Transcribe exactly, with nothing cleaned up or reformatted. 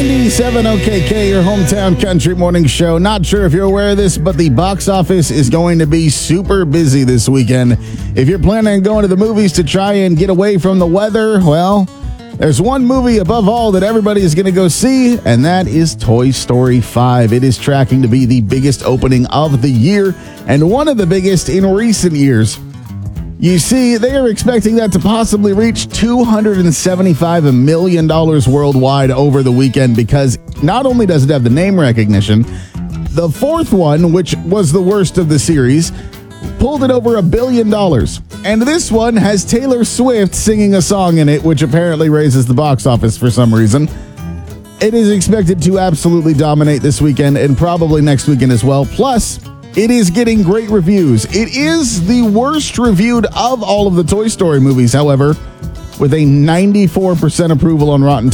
ninety-seven O K K, your hometown country morning show. Not sure if you're aware of this, but the box office is going to be super busy this weekend. If you're planning on going to the movies to try and get away from the weather, well, there's one movie above all that everybody is going to go see, and that is Toy Story five. It is tracking to be the biggest opening of the year and one of the biggest in recent years. You see, they are expecting that to possibly reach two hundred seventy-five million dollars worldwide over the weekend because not only does it have the name recognition, the fourth one, which was the worst of the series, pulled it over a billion dollars. And this one has Taylor Swift singing a song in it, which apparently raises the box office for some reason. It is expected to absolutely dominate this weekend and probably next weekend as well. Plus, it is getting great reviews. It is the worst reviewed of all of the Toy Story movies, however, with a ninety-four percent approval on Rotten